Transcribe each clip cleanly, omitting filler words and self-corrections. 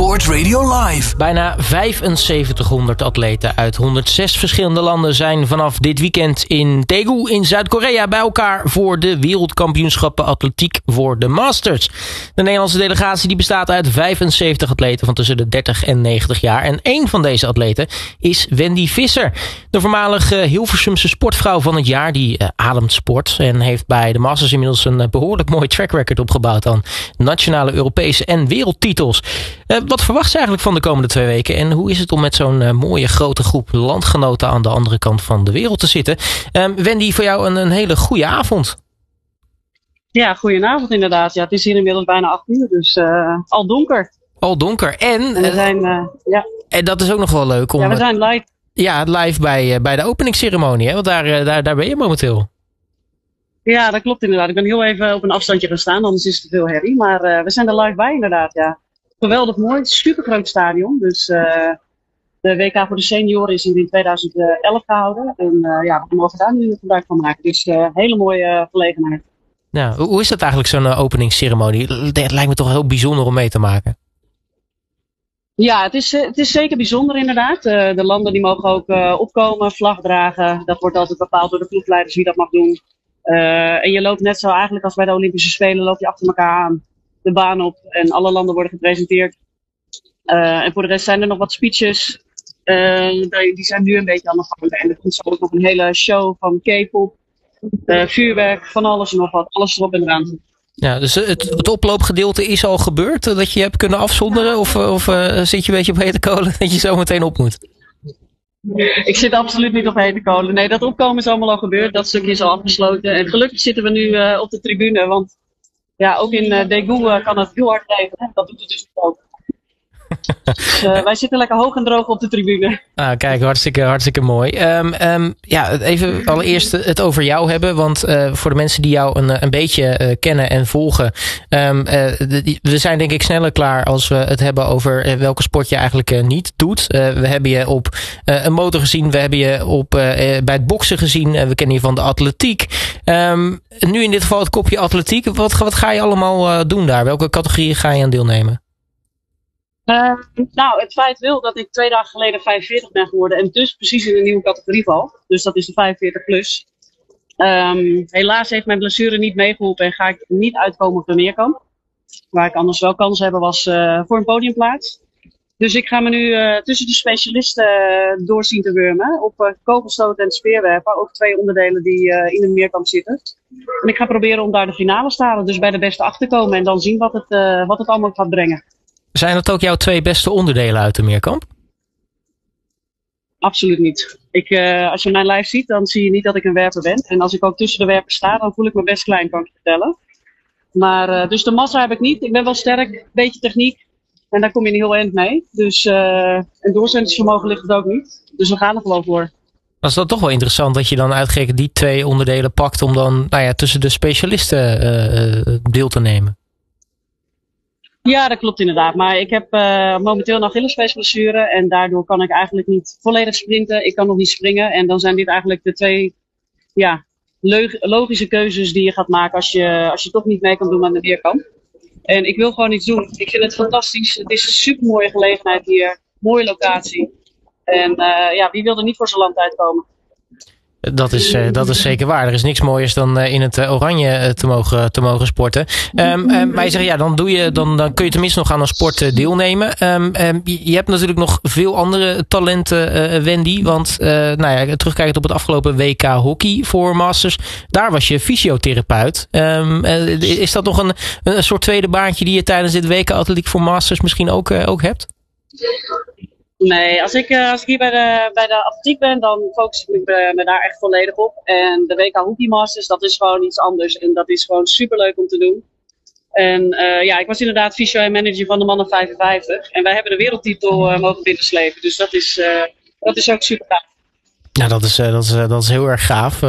Sport Radio Live. Bijna 7500 atleten uit 106 verschillende landen zijn vanaf dit weekend in Daegu in Zuid-Korea bij elkaar voor de wereldkampioenschappen atletiek voor de Masters. De Nederlandse delegatie die bestaat uit 75 atleten van tussen de 30 en 90 jaar. En één van deze atleten is Wendy Visser. De voormalige Hilversumse sportvrouw van het jaar die ademt sport en heeft bij de Masters inmiddels een behoorlijk mooi track record opgebouwd aan nationale, Europese en wereldtitels. Wat verwacht ze eigenlijk van de komende 2 weken? En hoe is het om met zo'n mooie grote groep landgenoten aan de andere kant van de wereld te zitten? Wendy, voor jou een hele goede avond. Ja, goedenavond inderdaad. Ja, het is hier inmiddels bijna 8 uur, dus al donker. Al donker. En we zijn, en dat is ook nog wel leuk om. Ja, we zijn live. Ja, live bij de openingsceremonie, hè? Want daar ben je momenteel. Ja, dat klopt inderdaad. Ik ben heel even op een afstandje gaan staan, anders is het te veel herrie. Maar we zijn er live bij inderdaad, ja. Geweldig mooi, super groot stadion. Dus de WK voor de senioren is in 2011 gehouden. En we mogen daar nu gebruik van maken. Dus hele mooie gelegenheid. Ja, hoe is dat eigenlijk, zo'n openingsceremonie? Het lijkt me toch heel bijzonder om mee te maken. Ja, het is zeker bijzonder inderdaad. De landen die mogen ook opkomen, vlag dragen. Dat wordt altijd bepaald door de ploegleiders wie dat mag doen. En je loopt net zo eigenlijk als bij de Olympische Spelen, loop je achter elkaar aan de baan op en alle landen worden gepresenteerd. En voor de rest zijn er nog wat speeches. Die zijn nu een beetje aan de gang. En er komt zo ook nog een hele show van K-pop, vuurwerk, van alles en nog wat. Alles erop en eraan. Ja, dus het oploopgedeelte is al gebeurd, dat je hebt kunnen afzonderen? Of zit je een beetje op hete kolen dat je zo meteen op moet? Ik zit absoluut niet op hete kolen. Nee, dat opkomen is allemaal al gebeurd. Dat stukje is al afgesloten. En gelukkig zitten we nu op de tribune. Want ja, ook in Daegu kan het heel hard regenen. Dat doet het dus ook. Dus, wij zitten lekker hoog en droog op de tribune. Ah, kijk, hartstikke mooi. Even allereerst het over jou hebben. Want voor de mensen die jou een beetje kennen en volgen. We zijn denk ik sneller klaar als we het hebben over welke sport je eigenlijk niet doet. We hebben je op een motor gezien. We hebben je bij het boksen gezien. We kennen je van de atletiek. Nu in dit geval het kopje atletiek. Wat ga je allemaal doen daar? Welke categorieën ga je aan deelnemen? Het feit wil dat ik 2 dagen geleden 45 ben geworden en dus precies in een nieuwe categorie val. Dus dat is de 45 plus. Helaas heeft mijn blessure niet meegeholpen en ga ik niet uitkomen op de meerkamp. Waar ik anders wel kans hebben was voor een podiumplaats. Dus ik ga me nu tussen de specialisten doorzien te wurmen op kogelstoten en speerwerpen. Ook 2 onderdelen die in de meerkamp zitten. En ik ga proberen om daar de finale te halen, dus bij de beste 8 te komen en dan zien wat het allemaal gaat brengen. Zijn dat ook jouw 2 beste onderdelen uit de meerkamp? Absoluut niet. Als je mijn lijf ziet, dan zie je niet dat ik een werper ben. En als ik ook tussen de werpers sta, dan voel ik me best klein, kan ik je vertellen. Maar dus de massa heb ik niet. Ik ben wel sterk, beetje techniek. En daar kom je niet heel eind mee. Dus een doorzettingsvermogen ligt het ook niet. Dus we gaan er gewoon voor. Was dat toch wel interessant dat je dan uitgerekend die 2 onderdelen pakt om dan tussen de specialisten deel te nemen? Ja, dat klopt inderdaad. Maar ik heb momenteel een Achillespeesblessure en daardoor kan ik eigenlijk niet volledig sprinten. Ik kan nog niet springen en dan zijn dit eigenlijk de 2 logische keuzes die je gaat maken als je toch niet mee kan doen aan de meerkamp. En ik wil gewoon iets doen. Ik vind het fantastisch. Het is een super mooie gelegenheid hier. Mooie locatie. En wie wil er niet voor zijn land uitkomen? Dat is zeker waar. Er is niks mooiers dan in het oranje te mogen sporten. Maar je zegt, dan kun je tenminste nog aan een sport deelnemen. Je hebt natuurlijk nog veel andere talenten, Wendy. Want terugkijkend op het afgelopen WK hockey voor Masters. Daar was je fysiotherapeut. Is dat nog een soort tweede baantje die je tijdens dit WK atletiek voor Masters misschien ook hebt? Nee, als ik hier bij de atletiek ben, dan focus ik me daar echt volledig op. En de WK Hockey Masters, dat is gewoon iets anders. En dat is gewoon superleuk om te doen. En ik was inderdaad fysio en manager van de mannen 55. En wij hebben de wereldtitel mogen binnenslepen. Dus dat is ook super gaaf. Ja, dat is heel erg gaaf.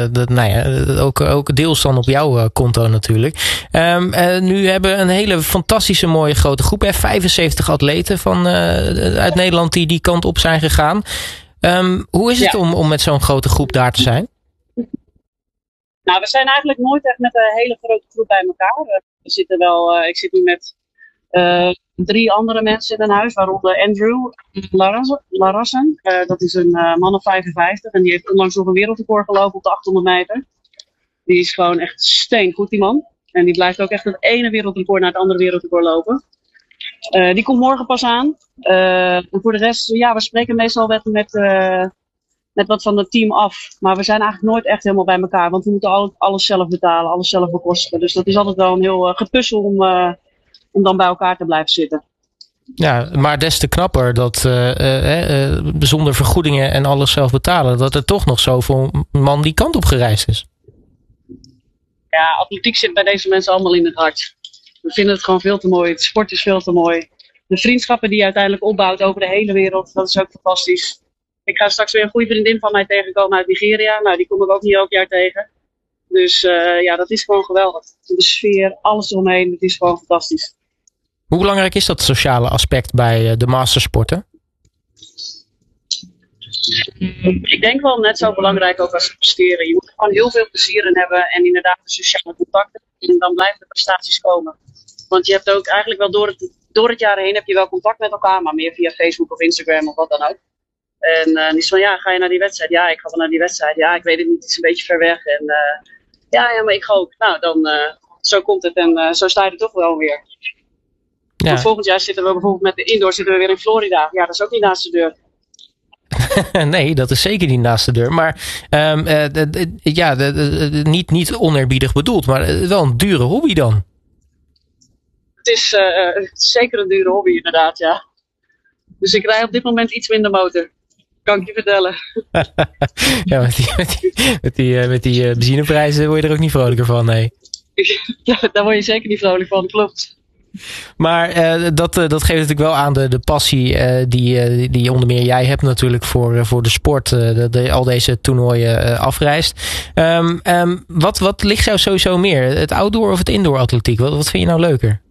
Ook deels dan op jouw konto natuurlijk. Nu hebben we een hele fantastische mooie grote groep. 75 atleten uit Nederland die kant op zijn gegaan. Hoe is het om met zo'n grote groep daar te zijn? Nou, we zijn eigenlijk nooit echt met een hele grote groep bij elkaar. Ik zit nu met 3 andere mensen in een huis, waaronder Andrew Larassen. Dat is een man of 55 en die heeft onlangs nog een wereldrecord gelopen op de 800 meter. Die is gewoon echt steengoed, die man. En die blijft ook echt het ene wereldrecord naar het andere wereldrecord lopen. Die komt morgen pas aan. En voor de rest, ja, we spreken meestal met wat van het team af. Maar we zijn eigenlijk nooit echt helemaal bij elkaar. Want we moeten alles zelf betalen, alles zelf bekostigen. Dus dat is altijd wel een heel gepuzzel om dan bij elkaar te blijven zitten. Ja, maar des te knapper dat zonder vergoedingen en alles zelf betalen, dat er toch nog zoveel man die kant op gereisd is. Ja, atletiek zit bij deze mensen allemaal in het hart. We vinden het gewoon veel te mooi. Het sport is veel te mooi. De vriendschappen die je uiteindelijk opbouwt over de hele wereld, dat is ook fantastisch. Ik ga straks weer een goede vriendin van mij tegenkomen uit Nigeria. Nou, die kom ik ook niet elk jaar tegen. Dus ja, dat is gewoon geweldig. De sfeer, alles eromheen, het is gewoon fantastisch. Hoe belangrijk is dat sociale aspect bij de mastersporten? Ik denk wel net zo belangrijk ook als presteren. Je moet er gewoon heel veel plezier in hebben en inderdaad de sociale contacten. En dan blijven de prestaties komen. Want je hebt ook eigenlijk wel door het jaar heen heb je wel contact met elkaar, maar meer via Facebook of Instagram of wat dan ook. En die is van, ja, ga je naar die wedstrijd? Ja, ik ga wel naar die wedstrijd. Ja, ik weet het niet, het is een beetje ver weg. En ja, maar ik ga ook. Nou, dan zo komt het en zo sta je er toch wel weer. Ja. Want volgend jaar zitten we bijvoorbeeld met de indoor zitten we weer in Florida. Ja, dat is ook niet naast de deur. Nee, dat is zeker niet naast de deur. Maar niet oneerbiedig bedoeld, maar wel een dure hobby dan. Het is zeker een dure hobby inderdaad, ja. Dus ik rij op dit moment iets minder motor. Kan ik je vertellen. Ja, met die benzineprijzen word je er ook niet vrolijker van, nee. Ja, daar word je zeker niet vrolijk van, klopt. Maar dat geeft natuurlijk wel aan de passie die onder meer jij hebt natuurlijk voor de sport. Al deze toernooien afreist. Wat ligt jou sowieso meer? Het outdoor of het indoor atletiek? Wat vind je nou leuker?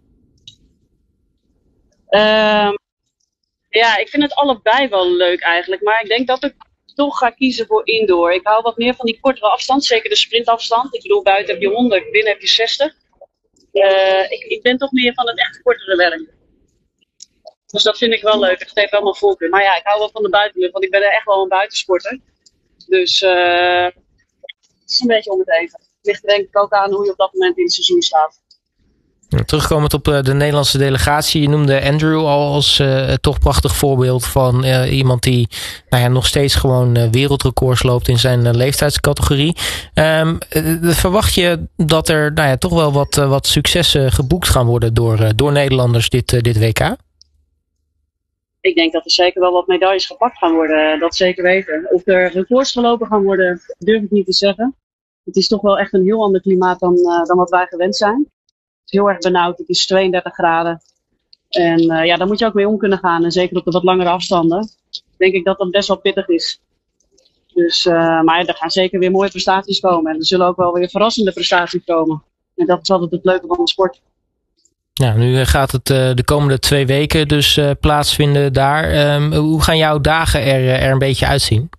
Ja, ik vind het allebei wel leuk eigenlijk. Maar ik denk dat ik toch ga kiezen voor indoor. Ik hou wat meer van die kortere afstand. Zeker de sprintafstand. Ik bedoel, buiten heb je 100, binnen heb je 60. Ik ben toch meer van het echt kortere werk. Dus dat vind ik wel leuk. Het geeft wel mijn voorkeur. Maar ja, ik hou wel van de buitenlucht. Want ik ben echt wel een buitensporter. Dus het is een beetje om het even. Het ligt er denk ik ook aan hoe je op dat moment in het seizoen staat. Terugkomend op de Nederlandse delegatie. Je noemde Andrew al als toch prachtig voorbeeld van iemand die nog steeds gewoon wereldrecords loopt in zijn leeftijdscategorie. Verwacht je dat er toch wel wat successen geboekt gaan worden door Nederlanders dit WK? Ik denk dat er zeker wel wat medailles gepakt gaan worden. Dat zeker weten. Of er records gelopen gaan worden, durf ik niet te zeggen. Het is toch wel echt een heel ander klimaat dan wat wij gewend zijn. Het is heel erg benauwd. Het is 32 graden. En ja, daar moet je ook mee om kunnen gaan. En zeker op de wat langere afstanden. Denk ik dat dat best wel pittig is. Dus, maar er gaan zeker weer mooie prestaties komen. En er zullen ook wel weer verrassende prestaties komen. En dat is altijd het leuke van de sport. Ja, nu gaat het de komende 2 weken dus plaatsvinden daar. Hoe gaan jouw dagen er een beetje uitzien?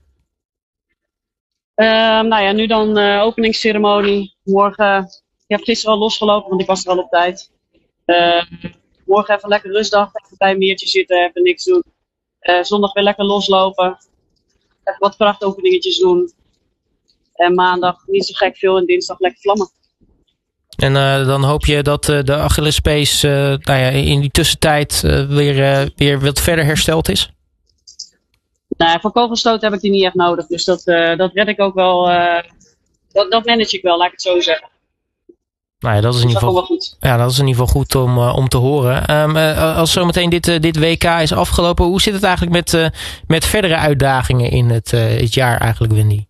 Nou ja, nu dan openingsceremonie. Morgen, ik heb gisteren al losgelopen, want ik was er al op tijd. Morgen even lekker rustdag, even bij een meertje zitten, even niks doen. Zondag weer lekker loslopen. Even wat krachtoefeningetjes doen. En maandag niet zo gek veel en dinsdag lekker vlammen. En dan hoop je dat de Achillespees in die tussentijd weer wat verder hersteld is? Nou, voor kogelstoot heb ik die niet echt nodig. Dus dat red ik ook wel. Dat manage ik wel, laat ik het zo zeggen. Nou ja, dat is in ieder geval goed. Ja, dat is in ieder geval goed om te horen. Als zometeen dit WK is afgelopen, hoe zit het eigenlijk met verdere uitdagingen in het jaar eigenlijk, Wendy?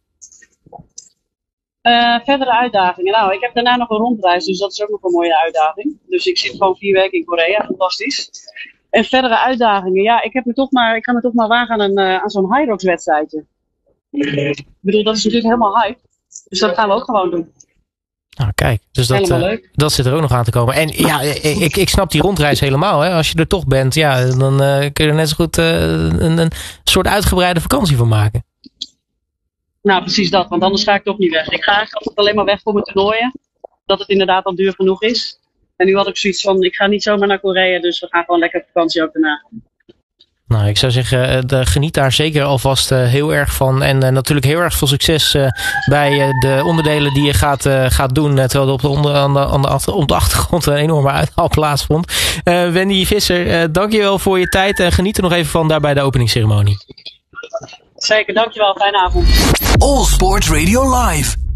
Verdere uitdagingen. Nou, ik heb daarna nog een rondreis, dus dat is ook nog een mooie uitdaging. Dus ik zit gewoon 4 weken in Korea, fantastisch. En verdere uitdagingen, ja, ik ga me toch maar wagen aan zo'n High Rocks wedstrijdje. Ik bedoel, dat is natuurlijk helemaal hype. Dus dat gaan we ook gewoon doen. Nou, kijk, dus dat zit er ook nog aan te komen. En ja, ik snap die rondreis helemaal. Hè. Als je er toch bent, ja, dan kun je er net zo goed een soort uitgebreide vakantie van maken. Nou, precies dat, want anders ga ik toch niet weg. Ik ga eigenlijk altijd alleen maar weg voor mijn toernooien. Dat het inderdaad al duur genoeg is. En nu had ik zoiets van, ik ga niet zomaar naar Korea, dus we gaan gewoon lekker op vakantie ook daarna. Nou, ik zou zeggen, geniet daar zeker alvast heel erg van. En natuurlijk heel erg veel succes bij de onderdelen die je gaat doen. Terwijl er op de achtergrond een enorme uithaal plaatsvond. Wendy Visser, dankjewel voor je tijd. En geniet er nog even van daar bij de openingsceremonie. Zeker, dankjewel. Fijne avond. All Sports Radio Live.